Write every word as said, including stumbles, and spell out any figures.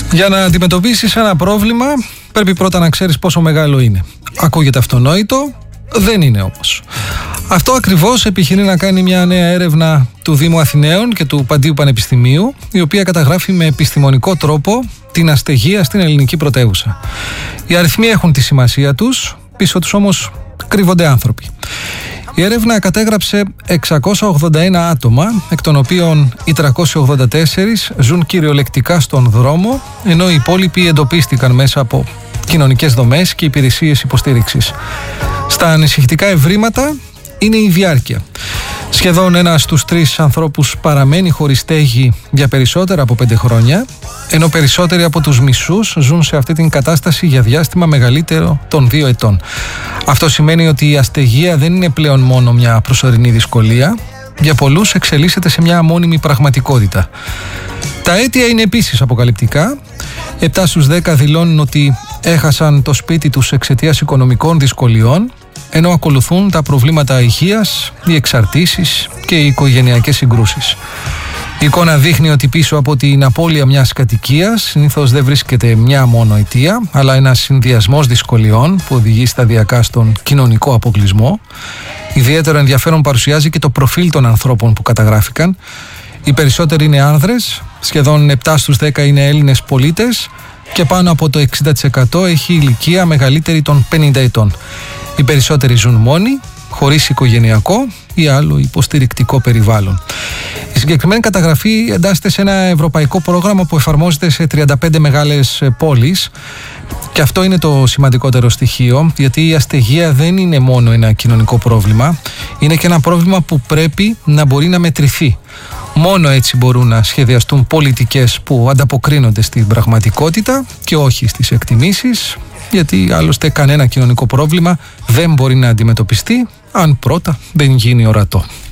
Για να αντιμετωπίσεις ένα πρόβλημα πρέπει πρώτα να ξέρεις πόσο μεγάλο είναι. Ακούγεται αυτονόητο, δεν είναι όμως. Αυτό ακριβώς επιχειρεί να κάνει μια νέα έρευνα του Δήμου Αθηναίων και του Παντίου Πανεπιστημίου, η οποία καταγράφει με επιστημονικό τρόπο την αστεγία στην ελληνική πρωτεύουσα. Οι αριθμοί έχουν τη σημασία τους, πίσω τους όμως κρύβονται άνθρωποι. Η έρευνα κατέγραψε εξακόσια ογδόντα ένα άτομα, εκ των οποίων οι τριακόσιοι ογδόντα τέσσερις ζουν κυριολεκτικά στον δρόμο, ενώ οι υπόλοιποι εντοπίστηκαν μέσα από κοινωνικές δομές και υπηρεσίες υποστήριξης. Στα ανησυχητικά ευρήματα είναι η διάρκεια. Σχεδόν ένας στους τρεις ανθρώπους παραμένει χωρίς στέγη για περισσότερα από πέντε χρόνια, ενώ περισσότεροι από τους μισούς ζουν σε αυτή την κατάσταση για διάστημα μεγαλύτερο των δύο ετών. Αυτό σημαίνει ότι η αστεγία δεν είναι πλέον μόνο μια προσωρινή δυσκολία, για πολλούς εξελίσσεται σε μια μόνιμη πραγματικότητα. Τα αίτια είναι επίσης αποκαλυπτικά. επτά στους δέκα δηλώνουν ότι έχασαν το σπίτι τους εξαιτίας οικονομικών δυσκολιών, ενώ ακολουθούν τα προβλήματα υγείας, οι εξαρτήσεις και οι οικογενειακές συγκρούσεις. Η εικόνα δείχνει ότι πίσω από την απώλεια μιας κατοικίας συνήθως δεν βρίσκεται μια μόνο αιτία, αλλά ένας συνδυασμός δυσκολιών που οδηγεί σταδιακά στον κοινωνικό αποκλεισμό. Ιδιαίτερο ενδιαφέρον παρουσιάζει και το προφίλ των ανθρώπων που καταγράφηκαν. Οι περισσότεροι είναι άνδρες, σχεδόν επτά στους δέκα είναι Έλληνες πολίτες και πάνω από το εξήντα τοις εκατό έχει ηλικία μεγαλύτερη των πενήντα ετών. Οι περισσότεροι ζουν μόνοι, χωρίς οικογενειακό ή άλλο υποστηρικτικό περιβάλλον. Η συγκεκριμένη καταγραφή εντάσσεται σε ένα ευρωπαϊκό πρόγραμμα που εφαρμόζεται σε τριάντα πέντε μεγάλες πόλεις, και αυτό είναι το σημαντικότερο στοιχείο, γιατί η αστεγία δεν είναι μόνο ένα κοινωνικό πρόβλημα, είναι και ένα πρόβλημα που πρέπει να μπορεί να μετρηθεί. Μόνο έτσι μπορούν να σχεδιαστούν πολιτικές που ανταποκρίνονται στην πραγματικότητα και όχι στις εκτιμήσεις, γιατί άλλωστε κανένα κοινωνικό πρόβλημα δεν μπορεί να αντιμετωπιστεί αν πρώτα δεν γίνει ορατό.